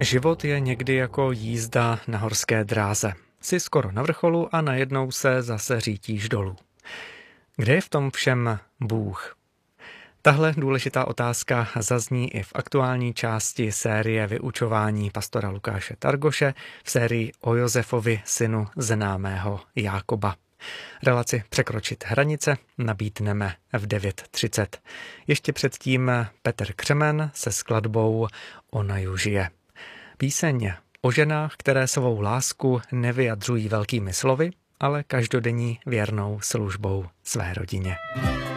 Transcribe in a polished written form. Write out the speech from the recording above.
Život je někdy jako jízda na horské dráze. Jsi skoro na vrcholu a najednou se zase řítíš dolů. Kde je v tom všem Bůh? Tahle důležitá otázka zazní i v aktuální části série vyučování pastora Lukáše Targoše v sérii o Josefovi, synu známého Jákoba. Relaci Překročit hranice nabídneme v 9:30. Ještě předtím Petr Křemen se skladbou Ona ju žije. Píseň o ženách, které svou lásku nevyjadřují velkými slovy, ale každodenní věrnou službou své rodině.